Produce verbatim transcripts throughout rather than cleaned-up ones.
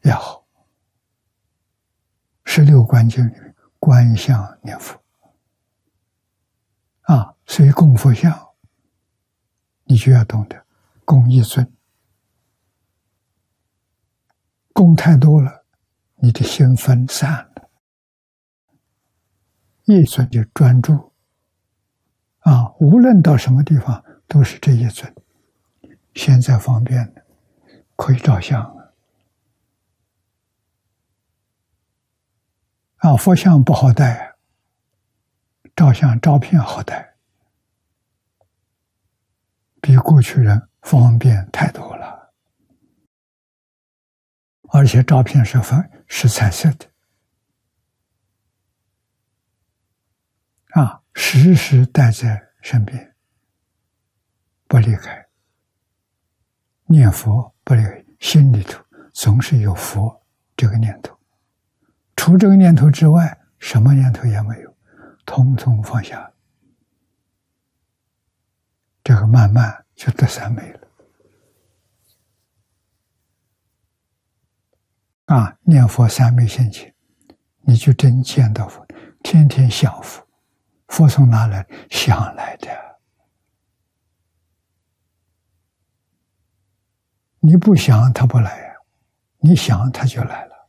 也好，十六观经里面观相念佛啊，所以供佛像，你就要懂得供一尊，供太多了，你的心分散了，一尊就专注啊，无论到什么地方都是这一尊。现在方便了，可以照相了啊，佛像不好带，照相照片好带，比过去人方便太多了，而且照片是分是彩色的啊，时时带在身边，不离开。念佛不离开，心里头总是有佛这个念头，除这个念头之外，什么念头也没有，统统放下，这个慢慢就得三昧了。啊，念佛三昧现前，你就真见到佛，天天想佛，佛从哪来？想来的。你不想他不来呀，你想他就来了。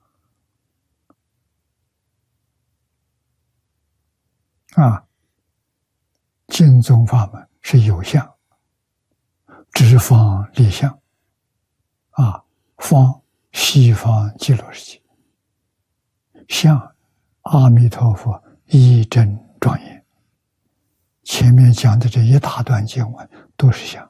啊，净宗法门是有相，直方立相，啊，方西方极乐世界，相阿弥陀佛一真庄严。前面讲的这一大段经文都是相。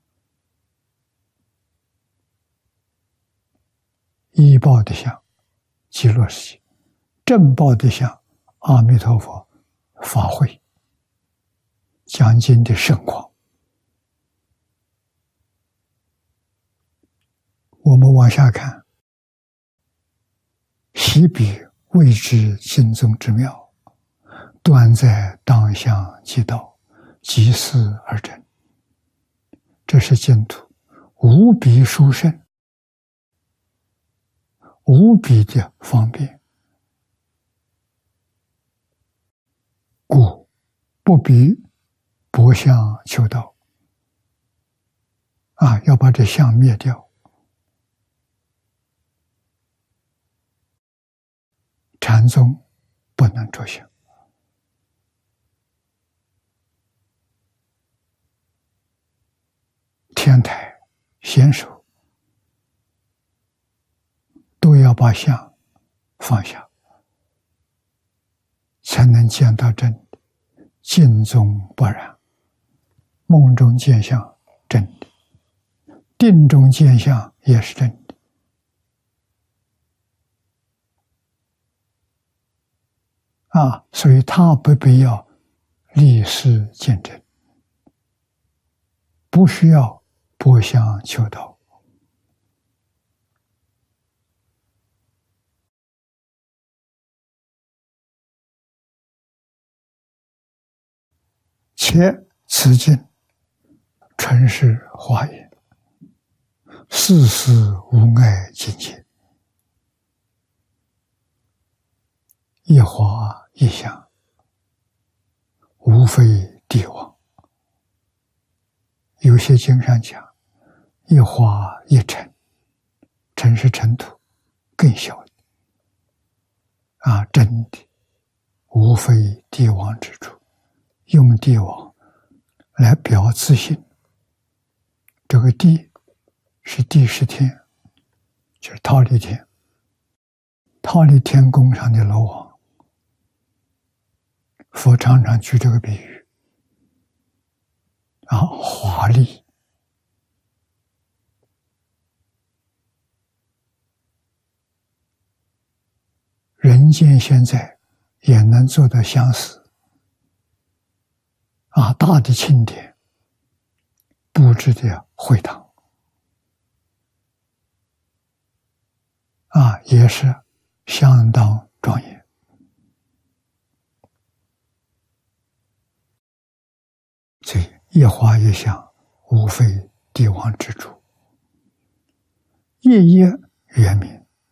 依报的相，极乐世界；正报的相，阿弥陀佛法会，讲经的盛况。我们往下看，悉彼谓之经宗之妙，端在当相即道，即思而真。这是净土，无比殊胜，无比的方便，故不必博相求道啊！要把这相灭掉。禅宗不能着相，天台、显手都要把相放下，才能见到真的。静中不染，梦中见相真的，定中见相也是真的。啊，所以他不必要立誓见真，不需要博相求道。且此经纯是华严，世事无碍境界，一花一香，无非帝王。有些经上讲，一花一尘，尘是尘土，更小的啊，真的无非帝王之处。用帝王来表自信，这个帝是第十天，就是忉利天，忉利天宫上的楼王。佛常常举这个比喻啊，华丽。人间现在也能做到相似。啊，大的庆典布置的会堂啊，也是相当庄严。所以一花一香，无非帝王之主。夜夜圆明，